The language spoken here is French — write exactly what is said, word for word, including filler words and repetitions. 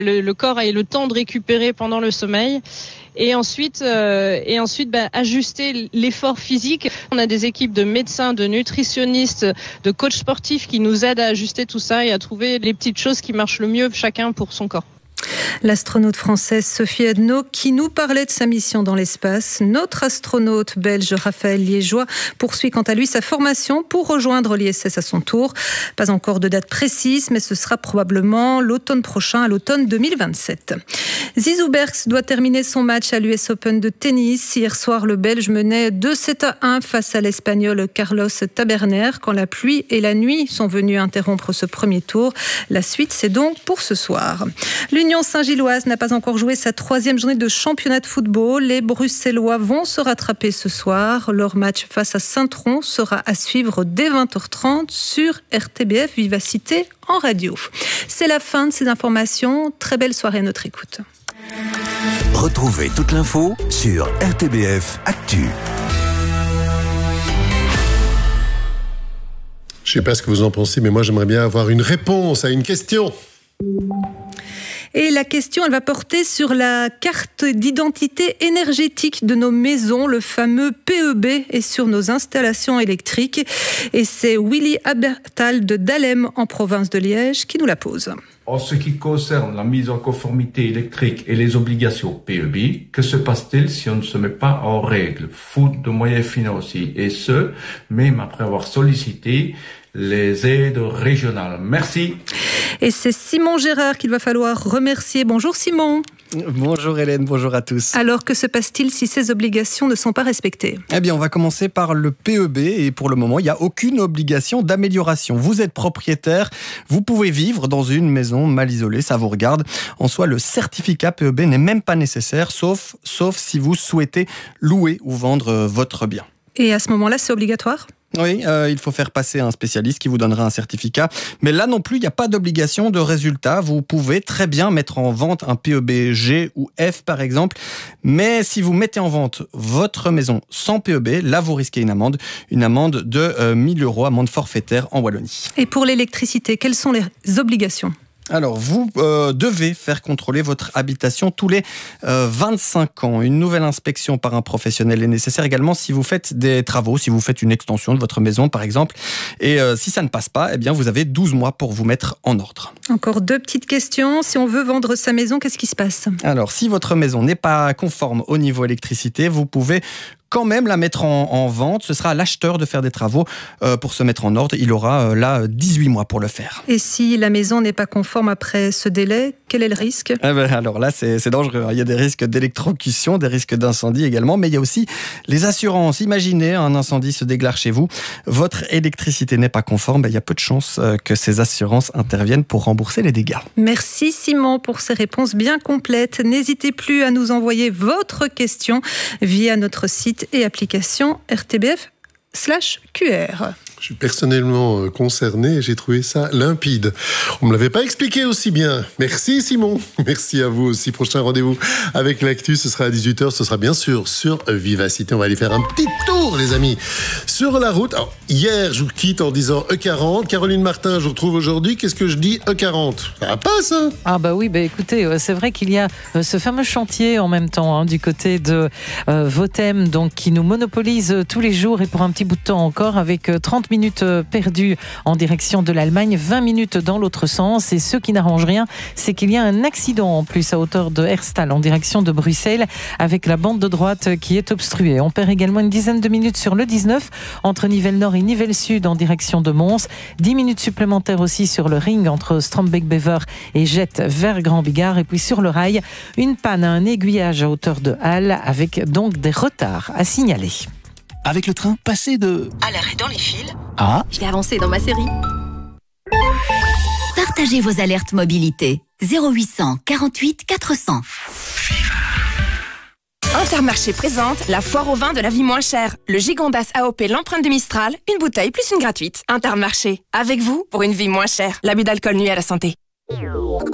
le, le corps ait le temps de récupérer pendant le sommeil. Et ensuite, euh, et ensuite bah, ajuster l'effort physique. On a des équipes de médecins, de nutritionnistes, de coachs sportifs qui nous aident à ajuster tout ça et à trouver les petites choses qui marchent le mieux chacun pour son corps. L'astronaute française Sophie Adno qui nous parlait de sa mission dans l'espace. Notre astronaute belge Raphaël Liégeois poursuit quant à lui sa formation pour rejoindre l'I S S à son tour. Pas encore de date précise, mais ce sera probablement l'automne prochain, à l'automne deux mille vingt-sept. Zizou Bergs doit terminer son match à l'U S Open de tennis. Hier soir, le Belge menait deux sept à un face à l'Espagnol Carlos Taberner quand la pluie et la nuit sont venues interrompre ce premier tour. La suite, c'est donc pour ce soir. L'Union Saint-Gilloise n'a pas encore joué sa troisième journée de championnat de football. Les Bruxellois vont se rattraper ce soir. Leur match face à Saint-Tron sera à suivre dès vingt heures trente sur R T B F Vivacité en radio. C'est la fin de ces informations. Très belle soirée à notre écoute. Retrouvez toute l'info sur R T B F Actu. Je ne sais pas ce que vous en pensez, mais moi j'aimerais bien avoir une réponse à une question. Et la question, elle va porter sur la carte d'identité énergétique de nos maisons, le fameux P E B, et sur nos installations électriques. Et c'est Willy Abertal de Dahlem, en province de Liège, qui nous la pose. En ce qui concerne la mise en conformité électrique et les obligations P E B, que se passe-t-il si on ne se met pas en règle, faute de moyens financiers, et ce, même après avoir sollicité les aides régionales? Merci. Et c'est Simon Gérard qu'il va falloir remercier. Bonjour Simon. Bonjour Hélène, bonjour à tous. Alors, que se passe-t-il si ces obligations ne sont pas respectées ? Eh bien, on va commencer par le P E B et pour le moment, il n'y a aucune obligation d'amélioration. Vous êtes propriétaire, vous pouvez vivre dans une maison mal isolée, ça vous regarde. En soi, le certificat P E B n'est même pas nécessaire, sauf, sauf si vous souhaitez louer ou vendre votre bien. Et à ce moment-là, c'est obligatoire ? Oui, euh, il faut faire passer un spécialiste qui vous donnera un certificat. Mais là non plus, il n'y a pas d'obligation de résultat. Vous pouvez très bien mettre en vente un P E B G ou F par exemple. Mais si vous mettez en vente votre maison sans P E B, là vous risquez une amende. Une amende de euh, mille euros, amende forfaitaire en Wallonie. Et pour l'électricité, quelles sont les obligations ? Alors, vous euh, devez faire contrôler votre habitation tous les euh, vingt-cinq ans. Une nouvelle inspection par un professionnel est nécessaire également si vous faites des travaux, si vous faites une extension de votre maison, par exemple. Et euh, si ça ne passe pas, eh bien, vous avez douze mois pour vous mettre en ordre. Encore deux petites questions. Si on veut vendre sa maison, qu'est-ce qui se passe ? Alors, si votre maison n'est pas conforme au niveau électricité, vous pouvez quand même la mettre en, en vente. Ce sera à l'acheteur de faire des travaux euh, pour se mettre en ordre. Il aura euh, là dix-huit mois pour le faire. Et si la maison n'est pas conforme après ce délai, quel est le risque ? eh ben, Alors là, c'est, c'est dangereux. Il y a des risques d'électrocution, des risques d'incendie également, mais il y a aussi les assurances. Imaginez un incendie se déclare chez vous, votre électricité n'est pas conforme, ben, il y a peu de chances que ces assurances interviennent pour rembourser les dégâts. Merci Simon pour ces réponses bien complètes. N'hésitez plus à nous envoyer votre question via notre site et application R T B F slash Q R. Je suis personnellement concerné et j'ai trouvé ça limpide. On ne me l'avait pas expliqué aussi bien. Merci Simon. Merci à vous aussi. Prochain rendez-vous avec l'actu, ce sera à dix-huit heures. Ce sera bien sûr sur Vivacité. On va aller faire un petit tour, les amis, sur la route. Alors, hier, je vous quitte en disant E quarante. Caroline Martin, je vous retrouve aujourd'hui. Qu'est-ce que je dis E quarante? Ça va pas, ça? Ah bah oui, bah écoutez, c'est vrai qu'il y a ce fameux chantier en même temps hein, du côté de euh, Votem, donc qui nous monopolise tous les jours et pour un petit bout de temps encore avec trente minutes perdues en direction de l'Allemagne, vingt minutes dans l'autre sens. Et ce qui n'arrange rien, c'est qu'il y a un accident en plus à hauteur de Herstal en direction de Bruxelles avec la bande de droite qui est obstruée. On perd également une dizaine de minutes sur le dix-neuf entre Nivelles Nord et Nivelles Sud en direction de Mons. dix minutes supplémentaires aussi sur le ring entre Strombeek-Bever et Jette vers Grand Bigard. Et puis sur le rail, une panne à un aiguillage à hauteur de Halle avec donc des retards à signaler. Avec le train, passez de... à l'arrêt dans les fils. Ah. Je vais avancer dans ma série. Partagez vos alertes mobilité. zéro huit cent quarante-huit quatre cents. Intermarché présente la foire au vin de la vie moins chère. Le Gigondas A O P, l'empreinte de Mistral, une bouteille plus une gratuite. Intermarché, avec vous pour une vie moins chère. L'abus d'alcool nuit à la santé.